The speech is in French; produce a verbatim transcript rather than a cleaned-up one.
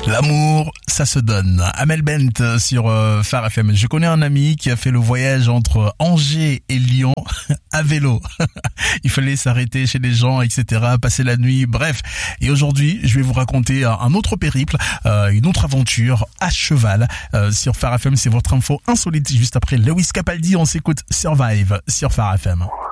L'amour, ça se donne. Amel Bent sur euh, Phare F M. Je connais un ami qui a fait le voyage entre Angers et Lyon à vélo. Il fallait s'arrêter chez des gens, et cetera, passer la nuit, bref. Et aujourd'hui, je vais vous raconter un autre périple, euh, une autre aventure à cheval euh, sur Phare F M. C'est votre info insolite juste après Lewis Capaldi. On s'écoute Survive sur Phare F M.